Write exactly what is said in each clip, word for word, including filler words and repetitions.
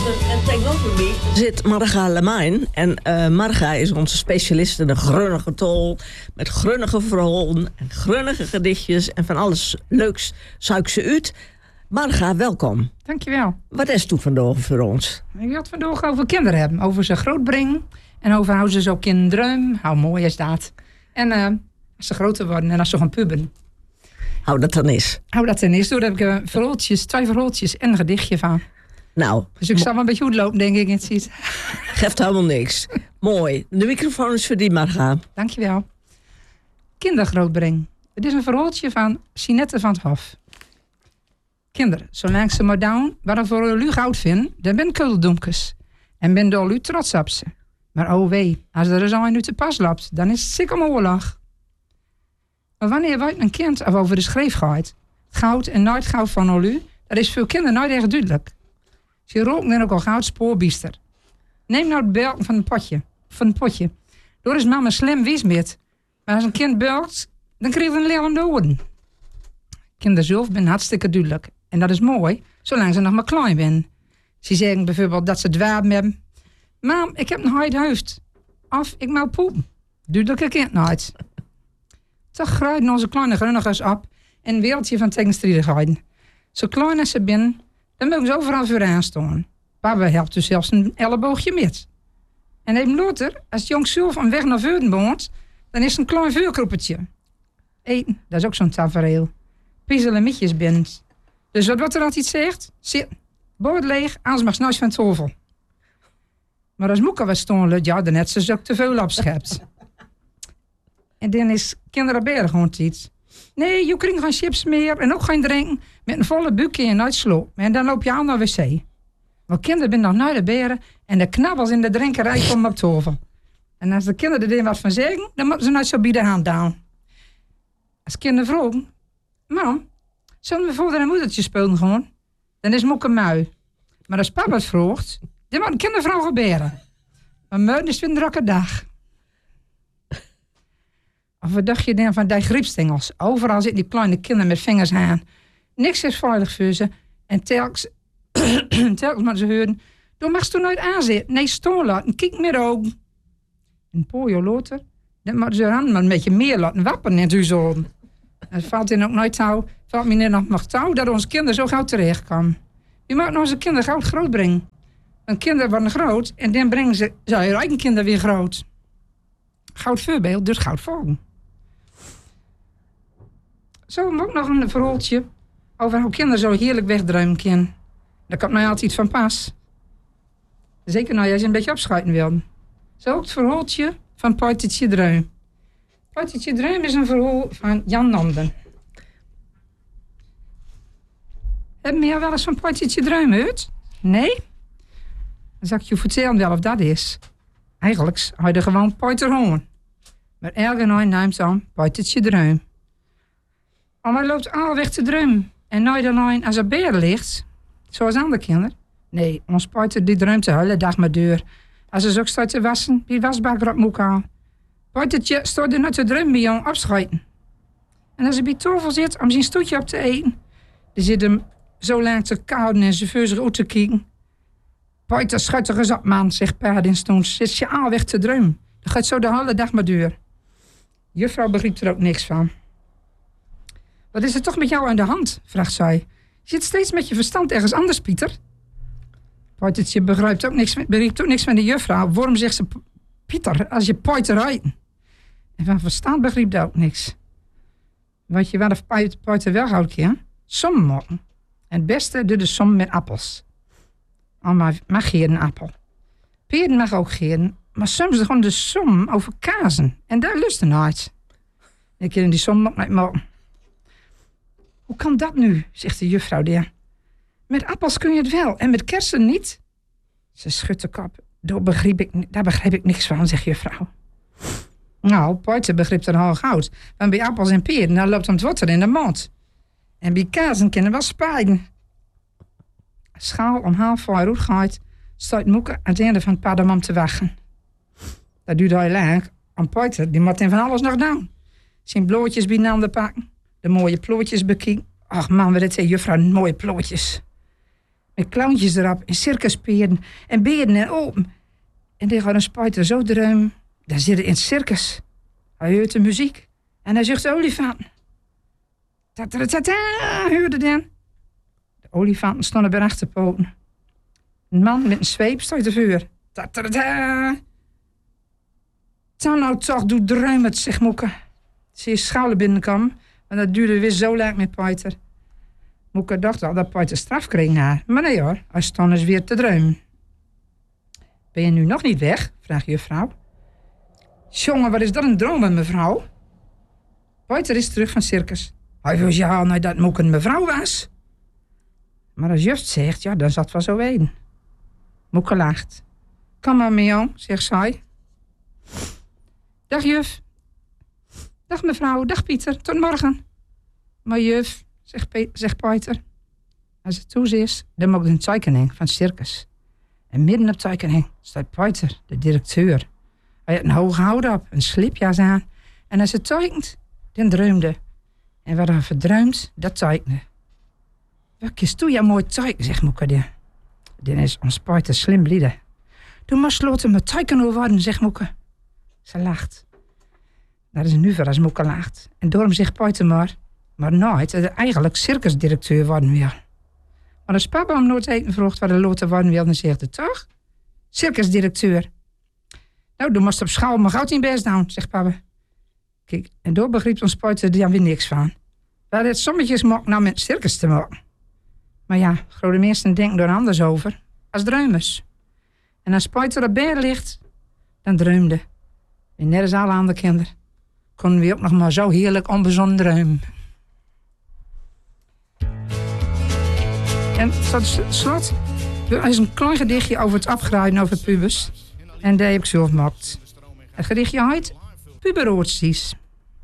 En tegenover mij zit Marga Lemijn. En uh, Marga is onze specialist in de grunnige tol. Met grunnige verhalen en grunnige gedichtjes. En van alles leuks zuik ze uit. Marga, welkom. Dankjewel. Wat is het vandaag voor ons? Ik wil het vandaag over kinderen hebben. Over ze grootbrengen. En over hoe ze zo kinderen. Hoe mooi is dat. En uh, als ze groter worden en als ze gaan puben. Hou dat dan is. Hou dat dan is. Toen heb ik uh, verhaaltjes, twee verhaaltjes en een gedichtje van. Nou. Dus ik zal wel een beetje goed lopen, denk ik. Het ziet. Geeft helemaal niks. Mooi. De microfoon is voor die, Marga. Dankjewel. Kindergrootbreng. Het is een verhaaltje van Sinette van het Hof. Kinderen, zolang ze maar down, waarvoor u goud vinden, dan ben kuldoemkes. En ben door u trots op ze. Maar oh wee, als er zo een nu te pas loopt, dan is het zeker een oorlog. Maar wanneer wordt een kind of over de schreef gaat, goud en nooit goud van u, dat is voor kinderen nooit echt duidelijk. Ze roken dan ook al goud spoorbiester. Neem nou het belken van een potje, van een potje. Door is mama slim wies met. Maar als een kind belkt, dan krijgt een levende oren. Kinderen zelf zijn hartstikke duidelijk. En dat is mooi, zolang ze nog maar klein zijn. Ze zeggen bijvoorbeeld dat ze dwapen hebben. Mam, ik heb een huid hoofd. Of ik mag poepen. Duidelijke kind nooit. Toch gruiden onze kleine grunnigers op in een wereldje van tegenstrijdigheden. Zo klein als ze binnen, dan mogen ze overal voor aanstaan. Papa helpt dus zelfs een elleboogje met. En even later, als het jong zelf een weg naar voren woont, dan is het een klein vuurkroepetje. Eten, dat is ook zo'n tafereel. Piezelen en mietjes binnen. Dus wat wordt er altijd zegt? Zit, bord leeg, anders mag s'nachts van tovel. Maar als moeke was stonden, ja, dan net ze ook te veel opschept. En dan is kinderen berg gewoon iets. Nee, je krijgt geen chips meer en ook geen drinken. Met een volle buikje en nooit sloop. En dan loop je aan naar de wc. Maar kinderen zijn nog naar de beren en de knabbels in de drinkerij komen op tafel. En als de kinderen er wat van zeggen, dan moeten ze nooit zo bij de hand down. Als kinderen vragen, mam, zullen we vader en moedertje spelen gewoon? Dan is moeke mui. Maar als papa het vraagt, dan moet een kindervrouw gebeuren. Maar mui is weer een drukke dag. Of wat dacht je dan van die griepstengels? Overal zitten die kleine kinderen met vingers aan. Niks is veilig voor ze. En telkens, telkens maar ze horen, dan mag ze toen nooit aanzitten. Nee, staan laten, kijk meer ook. Een paar jaar later, dan moeten ze aan maar een beetje meer laten wappen in het zo. Het valt in ook nooit touw, valt me nog nog touw dat onze kinderen zo gauw terechtkomen. Je moet onze kinderen gauw groot brengen. Want kinderen worden groot en dan brengen ze zijn eigen kinderen weer groot. Goud voorbeeld, dus goud volgen. Zo heb ik ook nog een verhaaltje over hoe kinderen zo heerlijk wegdruimen kunnen. Daar komt mij altijd van pas. Zeker nou, als je een beetje opschuiten wil. Zo ook het verhaaltje van Poitetje Druim. Poitetje Druim is een verhaal van Jan Nanden. Heb je wel eens van Poitetje Druim gehoord? Nee? Dan zal ik je vertellen wel of dat is. Eigenlijk had je gewoon Poiterhoorn. Maar elke nacht neemt aan Poitetje Druim. En hij loopt al weg te druimen. En nooit alleen als er beer ligt, zoals andere kinderen. Nee, ons Poiter die druimt de hele dag met deur. Als ze ook staat te wassen, die wasbakker op moek aan. Poitertje staat er net te druimen bij jou opschuiten. En als hij bij tafel zit om zijn stoetje op te eten, dan zit hem zo lang te kouden en zijn vuur uit te kijken. Poiter, schuit er eens op, man, zegt pa in stoens. Zit je al weg te druimen. Dan gaat zo de hele dag maar deur. Juffrouw begrijpt er ook niks van. Wat is er toch met jou aan de hand? Vraagt zij. Je zit steeds met je verstand ergens anders, Pieter. Poitertje begrijpt ook niks, begrijpt ook niks van de juffrouw. Waarom zegt ze Pieter als je Poiter rijdt? En van verstand begrijpt ook niks. Weet je wat de Poiter wel houdt, ja? Som maken. En het beste doet de som met appels. Amma mag geen appel. Peren mag ook geen. Maar soms gewoon de som over kazen. En daar lust er nooit. Ik kan die som ook niet maken. Hoe kan dat nu, zegt de juffrouw daar. Met appels kun je het wel en met kersen niet. Ze schudt de kop. Daar begrijp ik, daar begrijp ik niks van, zegt juffrouw. Nou, Poiter begrijpt er al goud. Want bij appels en peren, dan loopt hem het water in de mond. En bij kazen kunnen wel spijden. Schaal om half voor roet gaat, staat Moeke aan het einde van het pad om te wachten. Dat duurt heel lang. En Poiter, die moet in van alles nog doen. Zijn blootjes bij de pakken. De mooie plootjes bekijken. Ach man, wat het zijn juffrouw mooie plootjes. Met clowntjes erop en circusperen en beerden en open. En die gaat een spuiter zo druim. Daar zit hij in het circus. Hij hoort de muziek en hij zucht de olifant. Ta-ta-ta-ta, hoorde dan. De olifanten stonden bij achterpoten. Een man met een zweep staat te vuur. Ta-ta-ta-ta. Dan nou toch doet druim het, zegt Moeke. Ze is schouder binnenkwam, en dat duurde weer zo lang met Pieter. Moeke dacht al dat Pieter straf kreeg haar. Maar nee hoor, hij stond dus weer te druimen. Ben je nu nog niet weg? Vraagt juffrouw. Jongen, wat is dat een droom, mevrouw? Pieter is terug van het circus. Hij wist ja nou dat Moeke een mevrouw was. Maar als juf zegt, ja, dan zat wel zo een. Moeke lacht. Kom maar, Mion, zegt zij. Dag juf. Dag mevrouw, dag Pieter, tot morgen. Maar juf, zegt, Pe- zegt Pieter. Als het toe is, dan mag een tekening van het circus. En midden op de tekening staat Pieter, de directeur. Hij had een hoge houd op, een slipjas aan. En als het tekent, dan dreumde. En wat hij verdruimt, dat tekende. Wat kies toe, ja mooi teken, zegt Moeke. Dan is ons Pieter slim blieden. Doe maar sloten met tekenen worden, zegt Moeke. Ze lacht. Dat is nu voor als Moeke lacht. En daarom zegt Pieter maar, maar nooit dat hij eigenlijk circusdirecteur worden wil. Maar als papa hem nooit eten vroeg wat hij later worden wil, dan zegt hij toch? Circusdirecteur. Nou, doe maar op schouw, maar gauw niet best doen, zegt papa. Kijk, en door begreep ons Pieter daar weer niks van. We hadden het sommetjes mocht nou met circus te maken. Maar ja, grote mensen denken er anders over. Als druimers. En als Pieter op bed ligt, dan dreumde. En net als alle andere kinderen konden we ook nog maar zo heerlijk onbezonnen druimen. En tot slot er is een klein gedichtje over het afgrijden over pubers. En die heb ik zelf gemaakt. Het gedichtje heet Puberoorties.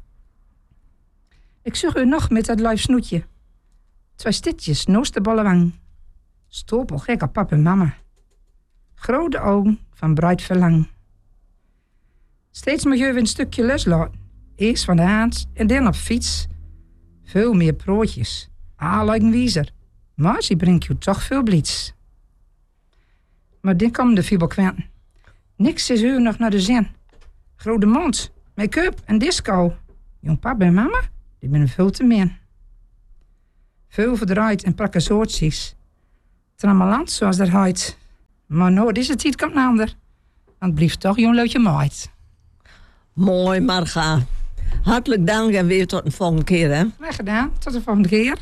Ik zag u nog met dat luif snoetje. Twee stitjes, noos de bollewang. Stopel gek op pap en mama. Grote ogen van bruid verlang. Steeds moet je een stukje loslaten. Eerst van de hand en dan op fiets. Veel meer prootjes. Ah, lijkt een wiezer. Maar ze brengt je toch veel blits. Maar dan komen de fibelkwanten. Niks is u nog naar de zin. Grote mond, make-up en disco. Jong papa en mama, die ben veel te min. Veel verdraaid en prakkesoortjes. Trammeland zoals dat heet. Maar nou, deze tijd komt een ander. Want het blijft toch jong leutje maait. Mooi, Marga. Hartelijk dank en weer tot een volgende keer, hè? Graag gedaan. Tot de volgende keer.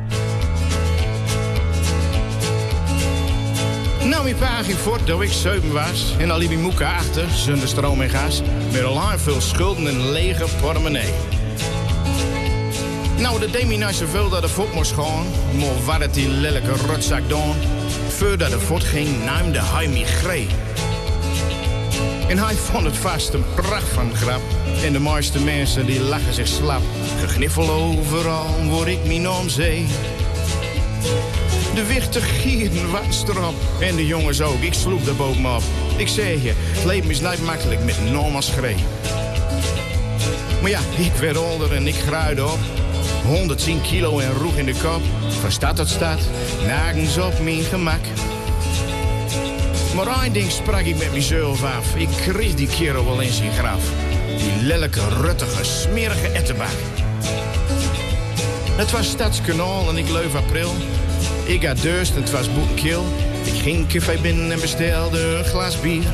Nou, mijn pa ging voort dat ik zeven was. En al liep mijn moeke achter, zonder stroom en gas. Met al lang veel schulden en een lege portemonnee. Nou, dat deed me nou zoveel dat de voet moest gaan. Maar wat het die lelijke rotzak doen. Voordat de voet ging, naamde hij me gree. En hij vond het vast een pracht van grap. En de mooiste mensen die lachen zich slap. Gegniffel overal word ik mijn naam zee. De wichte gieren wat erop. En de jongens ook, ik sloeg er bovenop. Ik zeg je, het leven is niet makkelijk met een normaal schree. Maar ja, ik werd ouder en ik gruide op. honderdtien kilo en roeg in de kop. Van stad tot stad, nergens op mijn gemak. Maar één ding sprak ik met mezelf af. Ik kreeg die kerel wel in zijn graf. Die lelijke, ruttige, smerige ettenbak. Het was Stadskanaal en ik leuf april. Ik had dorst en het was boekenkil. Ik ging café binnen en bestelde een glas bier.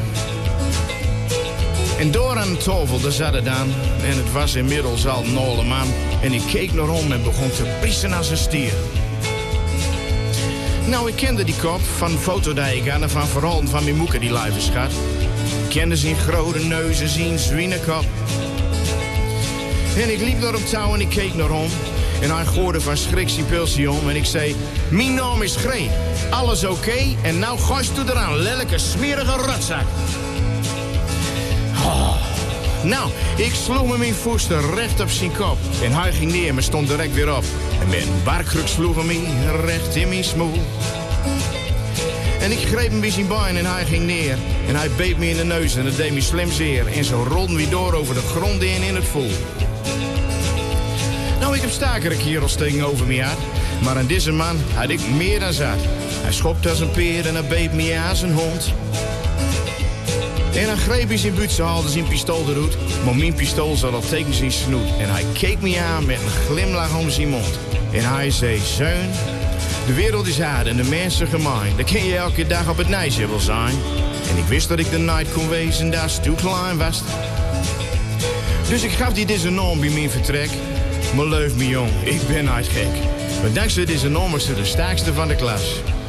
En door aan de tafel, daar zat het aan. En het was inmiddels al een oude man. En ik keek naar om en begon te pissen als een stier. Nou, ik kende die kop van de foto die ik had en van vooral van mijn moeke die live is gaat. Ik kende zijn grote neus en zijn zwienenkop. En ik liep door op touw en ik keek naar om. En hij gooide van schrik zijn pilsje om en ik zei... Mijn naam is Gree, alles oké? Okay? En nou gooist u eraan, lelijke, smerige rotzak. Oh. Nou, ik sloeg me mijn voester recht op zijn kop. En hij ging neer, maar stond direct weer op. En met een barkruk sloeg hem me recht in mijn smoel. En ik greep hem bij zijn been en hij ging neer. En hij beet me in de neus en dat deed me slim zeer. En zo rolden we door over de grond in in het voel. Nou, ik heb stakere kerels tegenover me aan. Maar aan deze man had ik meer dan zat. Hij schopt als een peer en hij beet me als een hond. En hij greep in zijn buurt, haalde zijn pistool eruit. Maar mijn pistool zat al tegen zijn snoet. En hij keek me aan met een glimlach om zijn mond. En hij zei, zoon, de wereld is hard en de mensen gemeen. Dan kun je elke dag op het nijsje wel zijn. En ik wist dat ik de night kon wezen, daar is toe klein was. Dus ik gaf die deze norm bij mijn vertrek. Maar leuf me jong, ik ben nooit gek. Maar dankzij deze norm is ze de sterkste van de klas.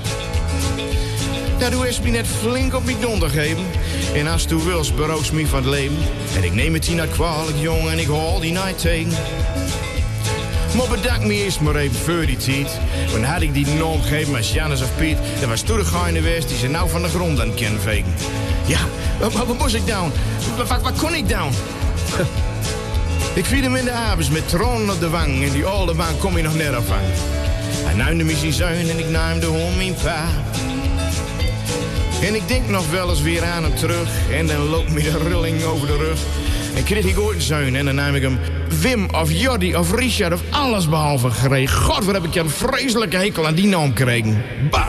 Daardoor is me net flink op mijn donder gegeven. En als tu wils beroost me van het leven. En ik neem het hier naar kwalijk jong en ik haal die night tegen. Maar bedank me eerst maar even voor die tijd. Want had ik die norm gegeven als Jannes of Piet, dan was toen de geine west die ze nou van de grond aan het kennen vegen. Ja, wat, wat, wat moest ik dan? Wat, wat, wat kon ik dan? Ik viel hem in de avonds met tronen op de wang. En die oude man kon je nog net afvangen. Hij naamde me zijn zoon en ik naamde hem mijn pa. En ik denk nog wel eens weer aan hem terug. En dan loopt me de rilling over de rug. En kreeg ik ooit een zoon en dan nam ik hem Wim of Jordi of Richard of alles behalve gekregen. God, wat heb ik een vreselijke hekel aan die naam gekregen. Bah!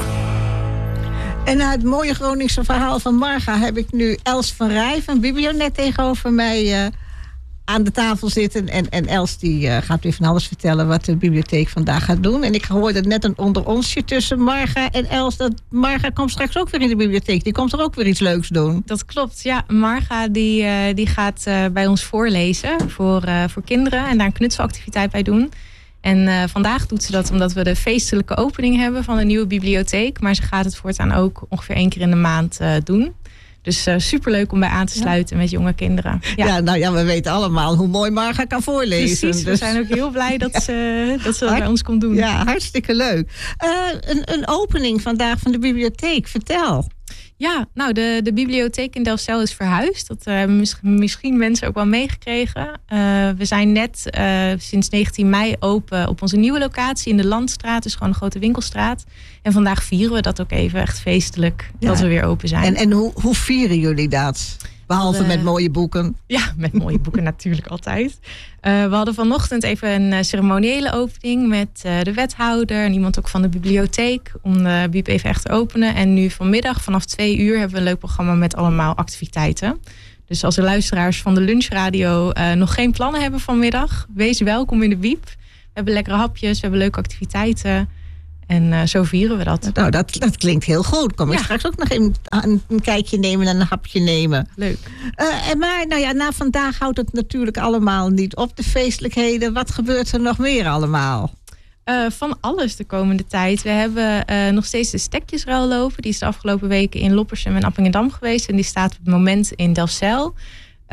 En na het mooie Groningse verhaal van Marga heb ik nu Els van Rij van Biblionet tegenover mij uh, aan de tafel zitten. En, en Els die uh, gaat weer van alles vertellen wat de bibliotheek vandaag gaat doen. En ik hoorde net een onder onsje tussen Marga en Els. Dat Marga komt straks ook weer in de bibliotheek. Die komt er ook weer iets leuks doen. Dat klopt, ja. Marga die, uh, die gaat uh, bij ons voorlezen voor, uh, voor kinderen. En daar een knutselactiviteit bij doen. En uh, vandaag doet ze dat omdat we de feestelijke opening hebben van de nieuwe bibliotheek. Maar ze gaat het voortaan ook ongeveer één keer in de maand uh, doen. Dus uh, superleuk om bij aan te sluiten ja. met jonge kinderen. Ja. ja, nou ja, we weten allemaal hoe mooi Marga kan voorlezen. Precies, we dus. zijn ook heel blij dat ze dat, ze dat bij ons komt doen. Ja, hartstikke leuk. Uh, een, een opening vandaag van de bibliotheek, vertel. Ja, nou, de, de bibliotheek in Delfzijl is verhuisd. Dat uh, hebben misschien, misschien mensen ook wel meegekregen. Uh, we zijn net uh, sinds negentien mei open op onze nieuwe locatie in de Landstraat. Dus gewoon een grote winkelstraat. En vandaag vieren we dat ook even echt feestelijk, ja. dat we weer open zijn. En, en hoe, hoe vieren jullie dat? Behalve uh, met mooie boeken. Ja, met mooie boeken natuurlijk altijd. Uh, we hadden vanochtend even een uh, ceremoniële opening met uh, de wethouder en iemand ook van de bibliotheek om de Bib even echt te openen. En nu vanmiddag vanaf twee uur hebben we een leuk programma met allemaal activiteiten. Dus als de luisteraars van de lunchradio uh, nog geen plannen hebben vanmiddag, wees welkom in de Bib. We hebben lekkere hapjes, we hebben leuke activiteiten. En uh, zo vieren we dat. Nou, dat, dat klinkt heel goed. Kom ik ja. straks ook nog even een, een kijkje nemen en een hapje nemen. Leuk. Uh, en maar, nou ja, na vandaag houdt het natuurlijk allemaal niet op, de feestelijkheden. Wat gebeurt er nog meer allemaal? Uh, van alles de komende tijd. We hebben uh, nog steeds de stekjesruil lopen. Die is de afgelopen weken in Loppersum en Appingedam geweest. En die staat op het moment in Delfzijl. Uh,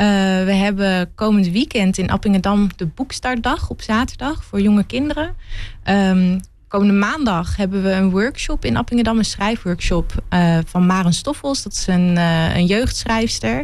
we hebben komend weekend in Appingedam de boekstartdag op zaterdag voor jonge kinderen. Um, Komende maandag hebben we een workshop in Appingedam, een schrijfworkshop uh, van Maren Stoffels. Dat is een, uh, een jeugdschrijfster.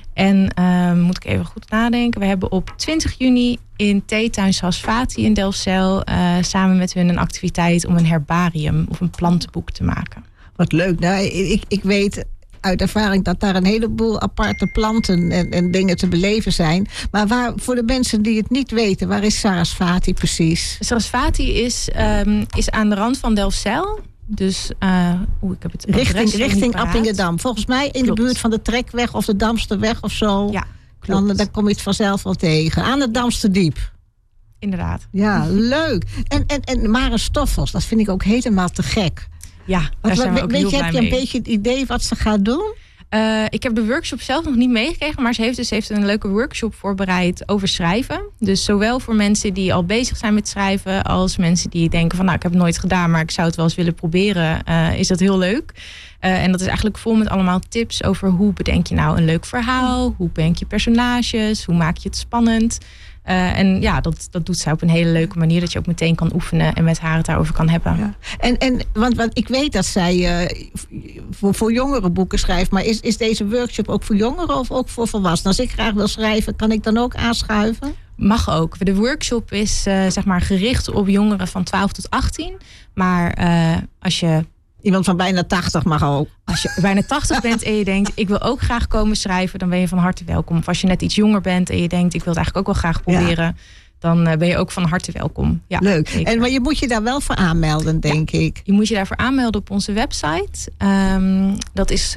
En uh, moet ik even goed nadenken. We hebben op twintig juni in Theetuin Sarasvati in Delfzijl uh, samen met hun een activiteit om een herbarium of een plantenboek te maken. Wat leuk. Nou, ik, ik weet uit ervaring dat daar een heleboel aparte planten en, en dingen te beleven zijn. Maar waar, voor de mensen die het niet weten, waar is Sarasvati precies? Sarasvati is, um, is aan de rand van Delfzijl. Dus uh, oe, ik heb het richting, richting Appingedam. Volgens mij in Klopt. de buurt van de Trekweg of de Damsterweg of zo. Ja, dan, dan kom je het vanzelf wel tegen. Aan het Damsterdiep. Inderdaad. Ja, leuk. En, en, en Maren Stoffels, dat vind ik ook helemaal te gek. Ja, daar wat, zijn we ook weet heel je, blij heb je mee. een beetje het idee wat ze gaat doen? Uh, ik heb de workshop zelf nog niet meegekregen, maar ze heeft dus heeft een leuke workshop voorbereid over schrijven. Dus zowel voor mensen die al bezig zijn met schrijven, als mensen die denken van nou, ik heb het nooit gedaan, maar ik zou het wel eens willen proberen, uh, is dat heel leuk. Uh, en dat is eigenlijk vol met allemaal tips over hoe bedenk je nou een leuk verhaal, hoe bedenk je personages, hoe maak je het spannend. Uh, en ja, dat, dat doet zij op een hele leuke manier, dat je ook meteen kan oefenen en met haar het daarover kan hebben. Ja. En, en want, want ik weet dat zij uh, voor, voor jongeren boeken schrijft, maar is, is deze workshop ook voor jongeren of ook voor volwassenen? Als ik graag wil schrijven, kan ik dan ook aanschuiven? Mag ook. De workshop is uh, zeg maar gericht op jongeren van twaalf tot achttien. Maar uh, als je... Iemand van bijna tachtig mag ook. Als je bijna tachtig bent en je denkt, ik wil ook graag komen schrijven, dan ben je van harte welkom. Of als je net iets jonger bent en je denkt, ik wil het eigenlijk ook wel graag proberen. Ja. dan uh, ben je ook van harte welkom. Ja, leuk. Zeker. En maar je moet je daar wel voor aanmelden, denk ja, ik. Je moet je daarvoor aanmelden op onze website. Um, dat is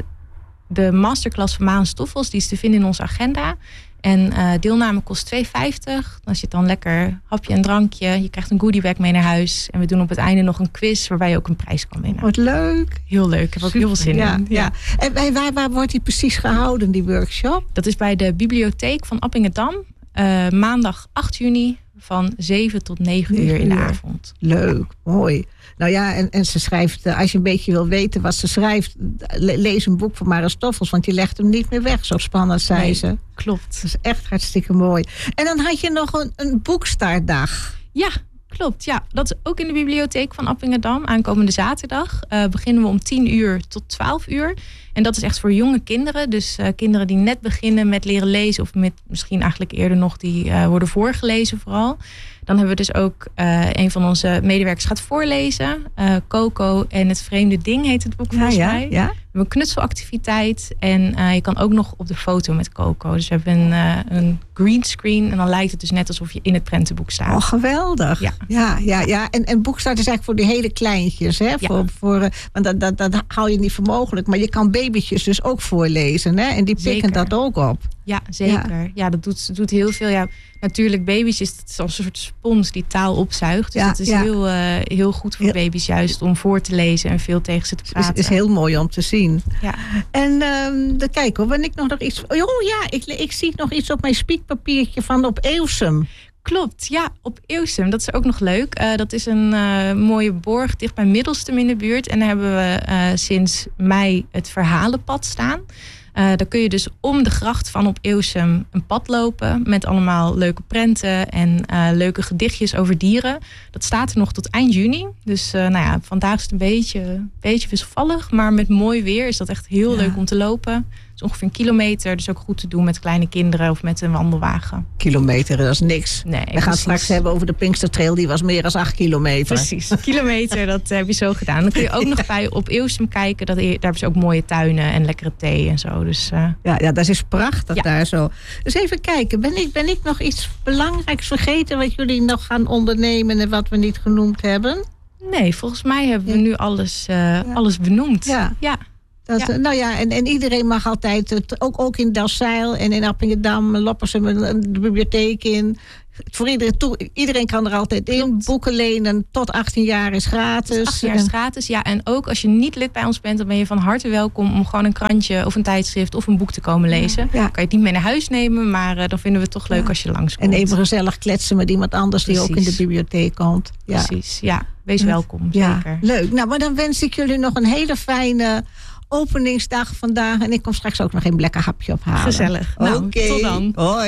de masterclass van Maren Stoffels. Die is te vinden in onze agenda. En uh, deelname kost twee vijftig. Dan zit dan lekker hapje en drankje. Je krijgt een goodiebag mee naar huis. En we doen op het einde nog een quiz waarbij je ook een prijs kan winnen. Wat leuk. Heel leuk. Ik heb ook heel veel zin ja, in. Ja. Ja. En waar, waar wordt die precies gehouden, die workshop? Dat is bij de bibliotheek van Appingedam. Uh, maandag acht juni van zeven tot negen uur in de avond. Leuk, mooi. Nou ja, en, en ze schrijft, als je een beetje wil weten wat ze schrijft, lees een boek van Maren Stoffels, want die legt hem niet meer weg. Zo spannend zei nee, ze. Klopt. Dat is echt hartstikke mooi. En dan had je nog een, een boekstartdag. Ja, klopt. Ja, dat is ook in de bibliotheek van Appingedam. Aankomende zaterdag uh, beginnen we om tien uur tot twaalf uur. En dat is echt voor jonge kinderen. Dus uh, kinderen die net beginnen met leren lezen, of met misschien eigenlijk eerder nog die uh, worden voorgelezen vooral. Dan hebben we dus ook uh, een van onze medewerkers gaat voorlezen. Uh, Coco en het vreemde ding heet het boek volgens ja, ja, mij. Ja. We hebben een knutselactiviteit. En uh, je kan ook nog op de foto met Coco. Dus we hebben een, uh, een greenscreen. En dan lijkt het dus net alsof je in het prentenboek staat. Oh, geweldig. Ja, ja, ja, ja. En, en boekstart is eigenlijk voor die hele kleintjes. Hè? Ja. Voor, voor, want dat, dat, dat hou je niet voor mogelijk. Maar je kan babytjes dus ook voorlezen. Hè? En die pikken Zeker. dat ook op. Ja, zeker. Ja, ja dat doet, doet heel veel. Ja, natuurlijk, baby's is het als een soort spons die taal opzuigt. Dus ja, het is ja. heel, uh, heel goed voor ja. baby's juist om voor te lezen en veel tegen ze te praten. Het is, is heel mooi om te zien. Ja. En um, de, kijk hoor, ben ik nog, nog iets... Oh ja, ik, ik zie nog iets op mijn spiekpapiertje van op Eeuwsum. Klopt, ja, op Eeuwsum. Dat is ook nog leuk. Uh, dat is een uh, mooie borg dicht bij Middelstum in de buurt. En daar hebben we uh, sinds mei het Verhalenpad staan. Uh, daar kun je dus om de gracht van op Eeuwsum een pad lopen met allemaal leuke prenten en uh, leuke gedichtjes over dieren. Dat staat er nog tot eind juni. Dus uh, nou ja, vandaag is het een beetje, beetje wisselvallig, maar met mooi weer is dat echt heel ja. leuk om te lopen. Het is ongeveer een kilometer, dus ook goed te doen met kleine kinderen of met een wandelwagen. Kilometer, dat is niks. Nee, We precies. gaan straks hebben over de Pinkstertrail, die was meer dan acht kilometer. Precies, kilometer, dat heb je zo gedaan. Dan kun je ook nog bij op Eeuwsum kijken. Dat, daar hebben ze ook mooie tuinen en lekkere thee en zo. Dus, uh... ja, ja, dat is prachtig ja. daar zo. Dus even kijken, ben ik, ben ik nog iets belangrijks vergeten wat jullie nog gaan ondernemen en wat we niet genoemd hebben? Nee, volgens mij hebben we ja. nu alles, uh, ja. alles benoemd. Ja. ja. Dat, ja. Nou ja, en, en iedereen mag altijd, ook, ook in Delfzijl en in Appingedam, Loppersum, de bibliotheek in. Voor iedereen, toe, iedereen kan er altijd in. Klopt. Boeken lenen tot achttien jaar is gratis. Dus achttien jaar is gratis, ja. En ook als je niet lid bij ons bent, dan ben je van harte welkom om gewoon een krantje of een tijdschrift of een boek te komen lezen. Ja. Dan kan je het niet mee naar huis nemen, maar uh, dan vinden we het toch leuk ja. als je langskomt. En even gezellig kletsen met iemand anders Precies. die ook in de bibliotheek komt. Ja. Precies, ja. Wees welkom, ja. zeker. Leuk. Nou, maar dan wens ik jullie nog een hele fijne openingsdag vandaag. En ik kom straks ook nog een lekker hapje ophalen. Gezellig. Nou, okay. tot dan. Hoi.